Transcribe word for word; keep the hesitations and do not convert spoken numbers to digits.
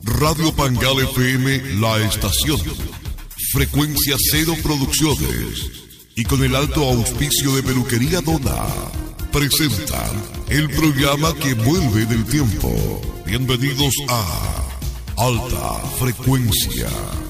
Radio Pangal F M, la estación. Frecuencia Cero Producciones. Y con el alto auspicio de Peluquería Dona, presentan el programa que vuelve del tiempo. Bienvenidos a Alta Frecuencia.